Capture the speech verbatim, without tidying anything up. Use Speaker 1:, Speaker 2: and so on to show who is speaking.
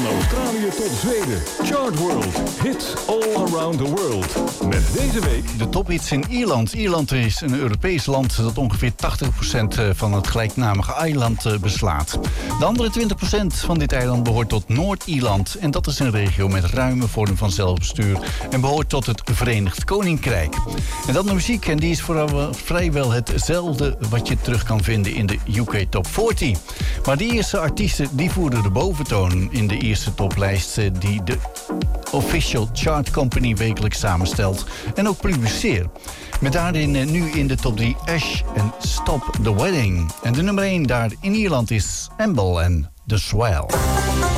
Speaker 1: Australië tot Zweden. Chart World. Hits all around the world. Met deze week
Speaker 2: de tophits in Ierland. Ierland is een Europees land dat ongeveer tachtig procent van het gelijknamige eiland beslaat. De andere twintig procent van dit eiland behoort tot Noord-Ierland. En dat is een regio met ruime vorm van zelfbestuur en behoort tot het Verenigd Koninkrijk. En dan de muziek, en die is vooral vrijwel hetzelfde wat je terug kan vinden in de U K Top veertig. Maar de eerste artiesten die voerden de boventoon in de eerste toplijst die de Official Chart Company wekelijks samenstelt en ook publiceert. Met daarin nu in de top drie Ash en Stop the Wedding. En de nummer één daar in Ierland is Amble en The Swell.